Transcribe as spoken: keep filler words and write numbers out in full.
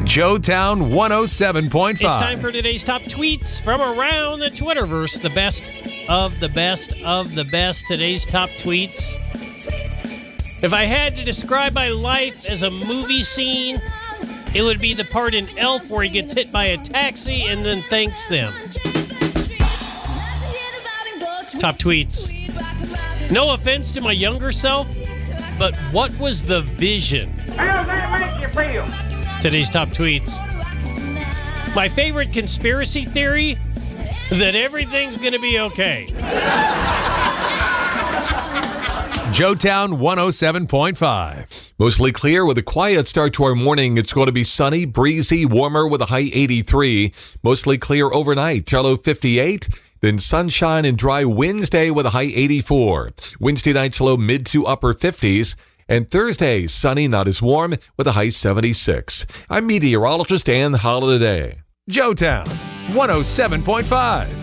Joetown one oh seven point five. It's time for today's top tweets from around the Twitterverse. The best of the best of the best. Today's top tweets. If I had to describe my life as a movie scene, it would be the part in Elf where he gets hit by a taxi and then thanks them. Top tweets. No offense to my younger self, but what was the vision? How does that make you feel? Today's top tweets. My favorite conspiracy theory, that everything's going to be okay. Joetown one oh seven point five. Mostly clear with a quiet start to our morning. It's going to be sunny, breezy, warmer with a high eighty-three. Mostly clear overnight, low fifty-eight. Then sunshine and dry Wednesday with a high eighty-four. Wednesday night's low mid to upper fifties. And Thursday, sunny, not as warm, with a high seventy-six. I'm meteorologist Ann Holiday. Joetown one oh seven point five.